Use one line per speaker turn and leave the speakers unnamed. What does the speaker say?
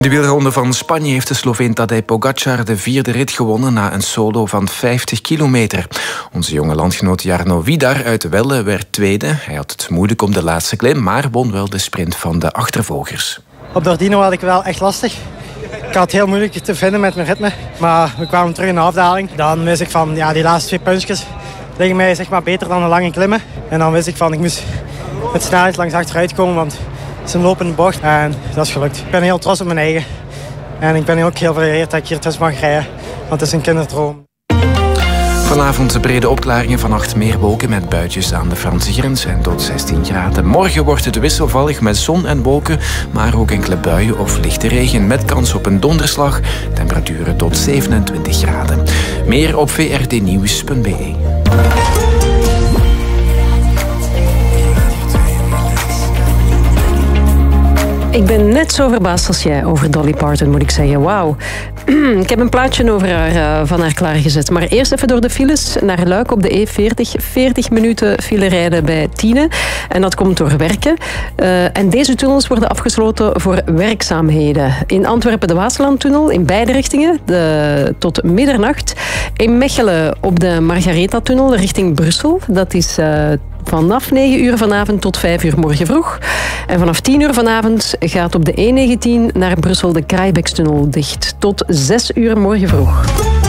De wielronde van Spanje heeft de Sloveen Tadej Pogačar de 4e rit gewonnen na een solo van 50 kilometer. Onze jonge landgenoot Jarno Vidar uit Welle werd tweede. Hij had het moeilijk om de laatste klim, maar won wel de sprint van de achtervolgers.
Op Dordino had ik wel echt lastig. Ik had het heel moeilijk te vinden met mijn ritme. Maar we kwamen terug in de afdaling. Dan wist ik van, ja, die laatste 2 puntjes liggen mij zeg maar beter dan een lange klimmen. En dan wist ik van, ik moest met snelheid langs achteruit komen, want het is een lopende bocht. En dat is gelukt. Ik ben heel trots op mijn eigen. En ik ben ook heel vereerd dat ik hier tussen mag rijden, want het is een kinderdroom.
Vanavond brede opklaringen, vannacht meer wolken met buitjes aan de Franse grens en tot 16 graden. Morgen wordt het wisselvallig met zon en wolken, maar ook enkele buien of lichte regen met kans op een donderslag. Temperaturen tot 27 graden. Meer op vrtnieuws.be.
Ik ben net zo verbaasd als jij over Dolly Parton, moet ik zeggen. Wauw. Ik heb een plaatje over van haar klaargezet. Maar eerst even door de files naar Luik op de E40. 40 minuten file rijden bij Tiene. En dat komt door werken. En deze tunnels worden afgesloten voor werkzaamheden. In Antwerpen de Waaslandtunnel in beide richtingen tot middernacht. In Mechelen op de Margaretha-tunnel richting Brussel. Dat is vanaf 9 uur vanavond tot 5 uur morgen vroeg. En vanaf 10 uur vanavond gaat op de E19 naar Brussel de Kraaibeekstunnel dicht. Tot 6 uur morgen vroeg.